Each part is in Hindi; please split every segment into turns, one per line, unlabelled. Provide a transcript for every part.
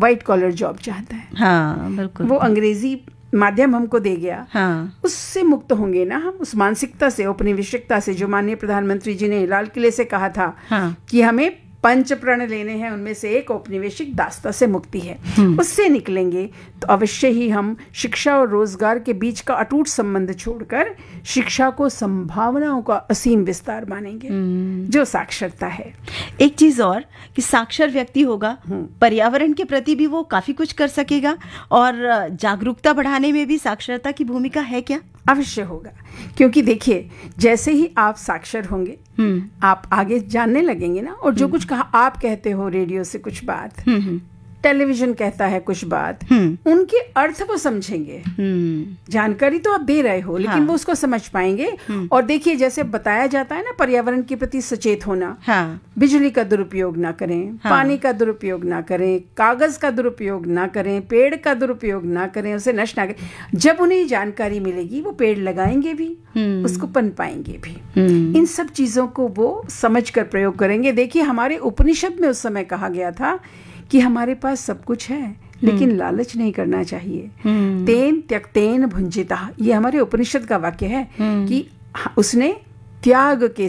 व्हाइट कॉलर जॉब चाहता है,
हाँ बिल्कुल,
वो अंग्रेजी माध्यम हमको दे गया,
हाँ,
उससे मुक्त होंगे ना हम, उस मानसिकता से, औपनिवेशिकता से, जो माननीय प्रधानमंत्री जी ने लाल किले से कहा था
हाँ,
कि हमें 5 प्रण लेने हैं, उनमें से एक औपनिवेशिक दास्ता से मुक्ति है, उससे निकलेंगे तो अवश्य ही हम शिक्षा और रोजगार के बीच का अटूट संबंध छोड़कर शिक्षा को संभावनाओं का असीम विस्तार मानेंगे, जो साक्षरता है।
एक चीज और कि साक्षर व्यक्ति होगा, पर्यावरण के प्रति भी वो काफी कुछ कर सकेगा, और जागरूकता बढ़ाने में भी साक्षरता की भूमिका है क्या?
अवश्य होगा, क्योंकि देखिए जैसे ही आप साक्षर होंगे आप आगे जानने लगेंगे ना, और जो कुछ कहा आप कहते हो रेडियो से कुछ बात, टेलीविजन कहता है कुछ बात, उनके अर्थ वो समझेंगे। जानकारी तो आप दे रहे हो लेकिन
हाँ,
वो उसको समझ पाएंगे। और देखिए जैसे बताया जाता है ना, पर्यावरण के प्रति सचेत होना,
हाँ,
बिजली का दुरुपयोग ना करें,
हाँ,
पानी का दुरुपयोग ना करें, कागज का दुरुपयोग ना करें, पेड़ का दुरुपयोग ना करें, उसे नष्ट ना करें। जब उन्हें जानकारी मिलेगी वो पेड़ लगाएंगे भी, उसको पनपाएंगे भी, इन सब चीजों को वो समझ कर प्रयोग करेंगे। देखिए हमारे उपनिषद में उस समय कहा गया था कि हमारे पास सब कुछ है लेकिन लालच नहीं करना चाहिए। तेन त्यक्तेन भुंजिता, ये हमारे उपनिषद का वाक्य है कि उसने त्याग के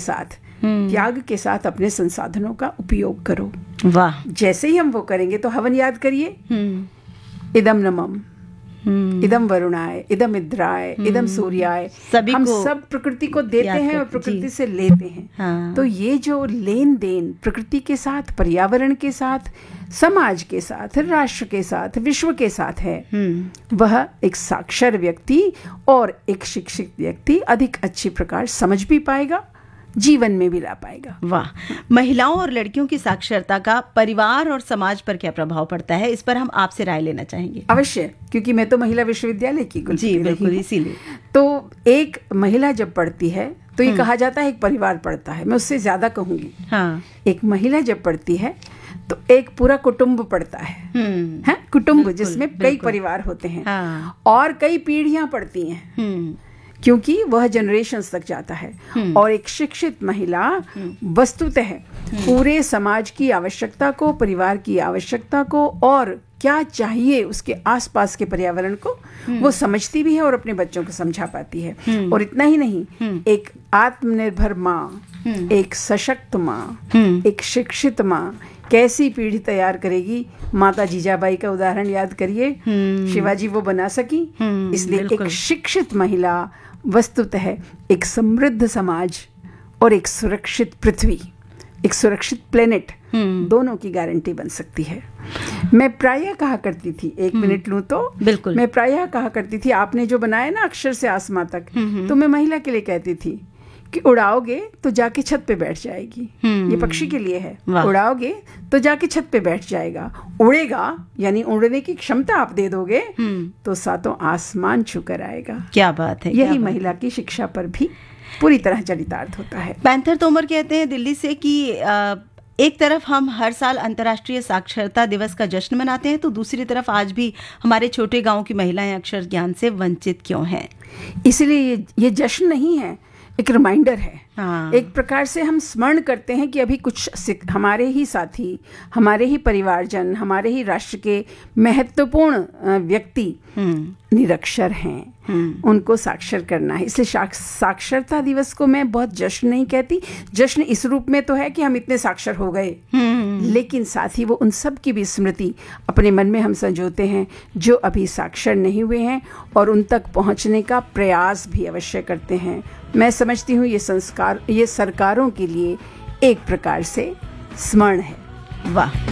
साथ अपने संसाधनों का उपयोग करो।
वाह,
जैसे ही हम वो करेंगे तो हवन याद करिए, इदम नमम, इदम वरुणाय, इदम इंद्राय, इदम सूर्याय, हम सब प्रकृति को देते हैं और प्रकृति से लेते हैं।
हाँ,
तो ये जो लेन देन प्रकृति के साथ, पर्यावरण के साथ, समाज के साथ, राष्ट्र के साथ, विश्व के साथ है, वह एक साक्षर व्यक्ति और एक शिक्षित व्यक्ति अधिक अच्छी प्रकार समझ भी पाएगा, जीवन में भी ला पाएगा।
वाह, महिलाओं और लड़कियों की साक्षरता का परिवार और समाज पर क्या प्रभाव पड़ता है, इस पर हम आपसे राय लेना चाहेंगे।
अवश्य, क्योंकि मैं तो महिला विश्वविद्यालय की
जी बिल्कुल, इसीलिए
तो एक महिला जब पढ़ती है तो ये कहा जाता है एक परिवार पढ़ता है, मैं उससे ज्यादा कहूंगी।
हाँ,
एक महिला जब पढ़ती है तो एक पूरा कुटुंब पढ़ता है, कुटुंब जिसमें कई परिवार होते हैं,
हाँ,
और कई पीढ़ियां पढ़ती हैं, क्योंकि वह जनरेशन्स तक जाता है। और एक शिक्षित महिला वस्तुतः पूरे समाज की आवश्यकता को, परिवार की आवश्यकता को, और क्या चाहिए उसके आसपास के पर्यावरण को वो समझती भी है और अपने बच्चों को समझा पाती है। और इतना ही नहीं, एक आत्मनिर्भर माँ, एक सशक्त माँ, एक शिक्षित माँ कैसी पीढ़ी तैयार करेगी। माता जीजाबाई का उदाहरण याद करिए, शिवाजी वो बना सकी। इसलिए एक शिक्षित महिला वस्तुतः एक समृद्ध समाज और एक सुरक्षित पृथ्वी, एक सुरक्षित प्लेनेट, दोनों की गारंटी बन सकती है। मैं प्रायः कहा करती थी, एक मिनट लूं तो
बिल्कुल,
मैं प्रायः कहा करती थी, आपने जो बनाया ना अक्षर से आसमां तक, तो मैं महिला के लिए कहती थी कि उड़ाओगे तो जाके छत पे बैठ जाएगी। ये पक्षी के लिए है, उड़ाओगे तो जाके छत पे बैठ जाएगा, उड़ेगा यानी उड़ने की क्षमता आप दे दोगे तो सातों आसमान छूकर आएगा।
क्या बात है,
यही महिला की शिक्षा पर भी पूरी तरह चरितार्थ होता है।
पैंथर तोमर कहते हैं दिल्ली से कि एक तरफ हम हर साल अंतर्राष्ट्रीय साक्षरता दिवस का जश्न मनाते हैं, तो दूसरी तरफ आज भी हमारे छोटे गांव की महिलाएं अक्षर ज्ञान से वंचित क्यों हैं?
इसलिए ये जश्न नहीं है, एक रिमाइंडर है।
हाँ।
एक प्रकार से हम स्मरण करते हैं कि अभी कुछ हमारे ही साथी, हमारे ही परिवारजन, हमारे ही राष्ट्र के महत्वपूर्ण व्यक्ति निरक्षर हैं, उनको साक्षर करना है। इसलिए साक्षरता दिवस को मैं बहुत जश्न नहीं कहती। जश्न इस रूप में तो है कि हम इतने साक्षर हो गए, लेकिन साथ ही वो उन सब की भी स्मृति अपने मन में हम संजोते हैं जो अभी साक्षर नहीं हुए हैं, और उन तक पहुंचने का प्रयास भी अवश्य करते हैं। मैं समझती हूँ ये सरकारों के लिए एक प्रकार से स्मरण है।
वाह।